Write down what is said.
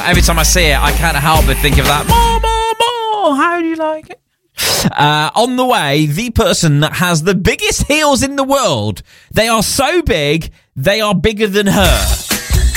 Every time I see it, I can't help but think of that. More, how do you like it? On the way, the person that has the biggest heels in the world. They are so big, they are bigger than her.